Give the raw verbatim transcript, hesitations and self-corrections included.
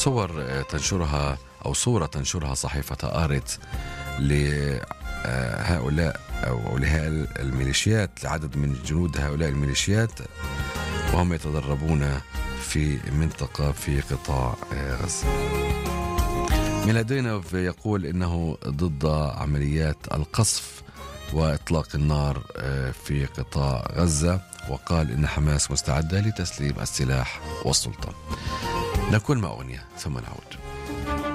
صور تنشرها أو صورة تنشرها صحيفة آرت لهؤلاء أو لهؤلاء الميليشيات، لعدد من جنود هؤلاء الميليشيات وهم يتدربون في منطقة في قطاع غزة. ميلادينوف يقول إنه ضد عمليات القصف وإطلاق النار في قطاع غزة، وقال إن حماس مستعدة لتسليم السلاح والسلطة. نكون مع أغنية ثم نعود.